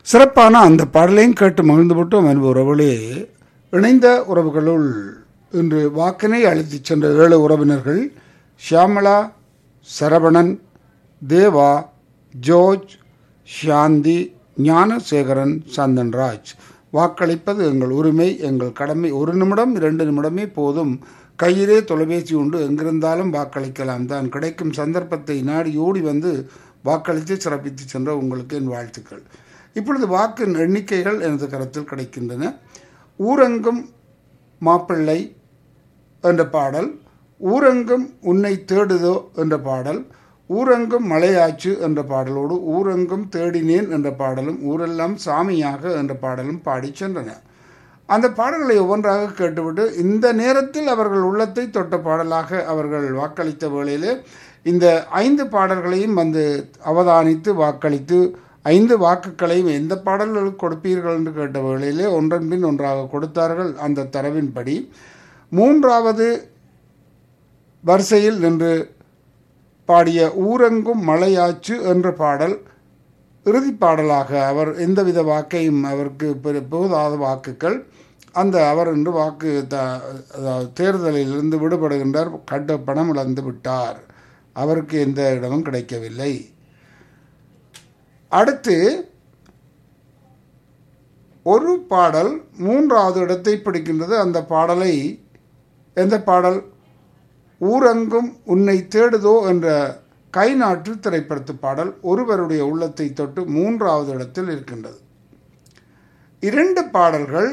சிறப்பான அந்த பாடலையும் கேட்டு மகிழ்ந்துவிட்டோம் அன்பு உறவுகளே. இணைந்த உறவுகளுள் இன்று வாக்கினை அழைத்துச் சென்ற 7 உறவினர்கள் ஷியாமளா, சரவணன், தேவா, ஜோர்ஜ், சாந்தி, ஞானசேகரன், சந்தன்ராஜ். வாக்களிப்பது எங்கள் உரிமை, எங்கள் கடமை. 1 நிமிடம் 2 நிமிடமே போதும். கையிலே தொலைபேசி உண்டு, எங்கிருந்தாலும் வாக்களிக்கலாம் தான். கிடைக்கும் சந்தர்ப்பத்தை நாடி ஓடி வந்து வாக்களித்து சிறப்பித்து சென்ற உங்களுக்கு என் வாழ்த்துக்கள். இப்பொழுது வாக்கின் எண்ணிக்கைகள் எனது கருத்தில் கிடைக்கின்றன. ஊரெங்கும் மாப்பிள்ளை என்ற பாடல், ஊரெங்கும் உன்னை தேடுதோ என்ற பாடல், ஊரெங்கும் மலையாச்சு என்ற பாடலோடு ஊரெங்கும் தேடினேன் என்ற பாடலும், ஊரெல்லாம் சாமியாக என்ற பாடலும் பாடி சென்றன. அந்த பாடல்களை ஒவ்வொன்றாக கேட்டுவிட்டு இந்த நேரத்தில் அவர்கள் உள்ளத்தை தொட்ட பாடலாக அவர்கள் வாக்களித்த வேளையிலே இந்த 5 பாடல்களையும் வந்து அவதானித்து வாக்களித்து 5 வாக்குகளையும் எந்த பாடல்களுக்கு கொடுப்பீர்கள் என்று கேட்ட வேளையிலே ஒன்றன் பின் ஒன்றாக கொடுத்தார்கள். அந்த தரவின்படி 3வது வரிசையில் நின்று பாடிய ஊரெங்கும் மலையாச்சு என்ற பாடல் இறுதி பாடலாக அவர் எந்தவித வாக்கையும் அவருக்கு போதாத வாக்குகள் அந்த அவர் என்று வாக்கு தேர்தலிலிருந்து விடுபடுகின்றார். கட்ட பணம் இழந்து விட்டார். அவருக்கு எந்த இடமும் கிடைக்கவில்லை. அடுத்து ஒரு பாடல் 3வது இடத்தை பிடிக்கின்றது. அந்த பாடலை எந்த பாடல்? ஊரெங்கும் உன்னை தேடுதோ என்ற கை நாட்டு திரைப்படத்து பாடல் ஒருவருடைய உள்ளத்தை தொட்டு 3வது இடத்தில் இருக்கின்றது. 2 பாடல்கள்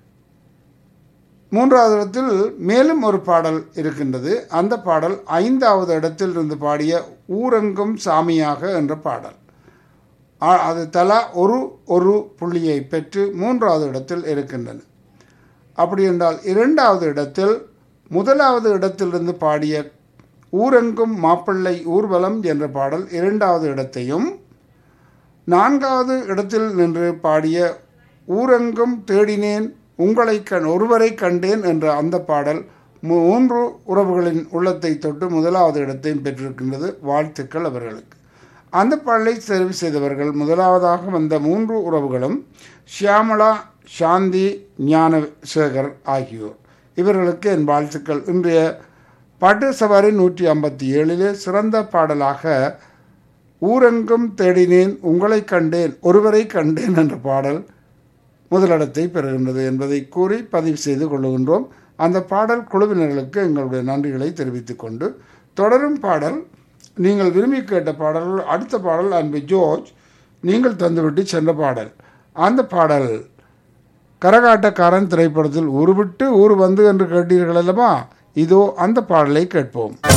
3வது இடத்தில் மேலும் ஒரு பாடல் இருக்கின்றது. அந்த பாடல் 5வது இடத்தில் இருந்து பாடிய ஊரெங்கும் சாமியாக என்ற பாடல். அது தலா ஒரு புள்ளியை பெற்று 3வது இடத்தில் இருக்கின்றன. அப்படி என்றால் 2வது இடத்தில் 1வது இடத்திலிருந்து பாடிய ஊரெங்கும் மாப்பிள்ளை ஊர்வலம் என்ற பாடல் 2வது இடத்தையும், 4வது இடத்தில் நின்று பாடிய ஊரெங்கும் தேடினேன் ஒருவரை கண்டேன் என்ற அந்த பாடல் 3 உறவுகளின் உள்ளத்தை தொட்டு 1வது இடத்தையும் பெற்றிருக்கின்றது. வாழ்த்துக்கள் அவர்களுக்கு. அந்த பாடலை தெரிவு செய்தவர்கள் 1வதாக வந்த 3 உறவுகளும் ஷியாமளா, சாந்தி, ஞானசேகர் ஆகியோர். இவர்களுக்கு என் வாழ்த்துக்கள். இன்றைய பாட்டு சவாரி 157 சிறந்த பாடலாக ஊரெங்கும் தேடினேன் உங்களை கண்டேன் ஒருவரை கண்டேன் என்ற பாடல் முதலிடத்தை பெறுகின்றது என்பதை கூறி பதிவு செய்து கொள்ளுகின்றோம். அந்த பாடல் குழுவினர்களுக்கு எங்களுடைய நன்றிகளை தெரிவித்துக் கொண்டு தொடரும் பாடல் நீங்கள் விரும்பி கேட்ட பாடல்கள். அடுத்த பாடல் அன்பு ஜோர்ஜ் நீங்கள் தந்துவிட்டு சென்ற பாடல். அந்த பாடல் கரகாட்டக்காரன் திரைப்படத்தில் ஊரு விட்டு ஊர் வந்து என்று கேட்டீர்கள் அல்லவா? இதோ அந்த பாடலை கேட்போம்.